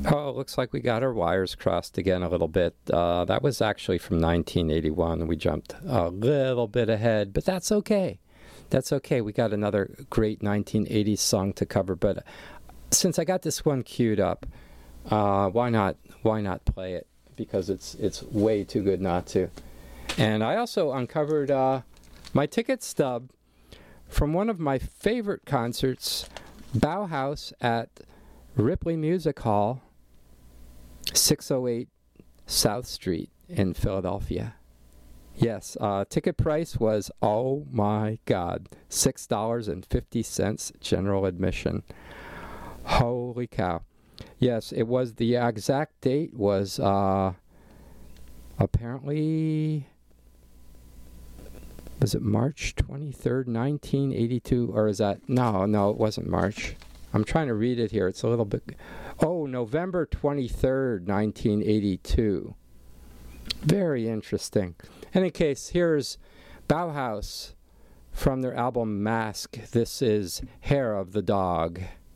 Oh, it looks like we got our wires crossed again a little bit. That was actually from 1981. We jumped a little bit ahead, but that's okay. That's okay. We got another great 1980s song to cover, but since I got this one queued up, why not play it? Because it's way too good not to. And I also uncovered my ticket stub from one of my favorite concerts, Bauhaus at Ripley Music Hall, 608 South Street in Philadelphia. Yes, ticket price was, oh my God, $6.50 general admission. Holy cow. Yes, it was, the exact date was apparently, was it March 23rd, 1982? Or is that, no, it wasn't March. I'm trying to read it here. It's a little bit, November 23rd, 1982. Very interesting. In any case, here's Bauhaus from their album Mask. This is Hair of the Dog.